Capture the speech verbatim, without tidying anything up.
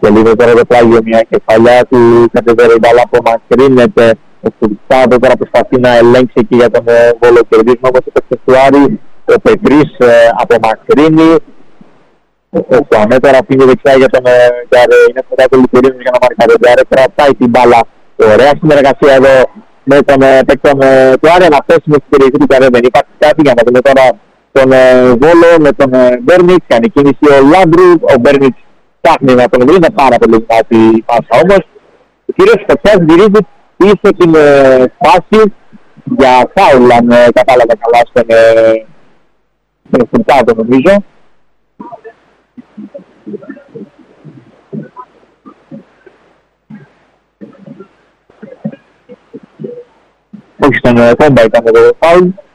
και λίγο τώρα το πλάγιο μια κεφαλιά του κατεβαίνει μπάλα απομακρύνεται. Ο Φουρτάδο τώρα προσπαθεί να ελέγξει εκεί για τον Βόλο κερδίσμα, όπως είπε του Άρη. Ο Πετρής ε, απομακρύνει. Ο Φουαμέ τώρα φύγει δεξιά για τον Γκάρε. Είναι κοντά του Λιπηρίνου για να μαρκάρει. Ο Γκάρε κρατάει την μπάλα. Ωραία συνεργασία εδώ με τον παίκτον του Άρη. Να πέσει με την περιοχή του Γκάρε. Δεν υπάρχει κάτι για να δούμε τώρα τον Βόλο με τον Μπέρνιτς. Κάνει κίνηση ο Λάμπρου. Ο Μπέρνιτς ψάχνει να τον βρει. Είναι πάρα πολύ δυνατή η πάσα όμως. Ο κύριος Φωτιάς γυρίζει πίσω την φάση για φάουλ, αν κατάλαβα καλά στον στον Φουρτάδο νομίζω. Όχι, στον Κόμπα ήταν το φάουλ.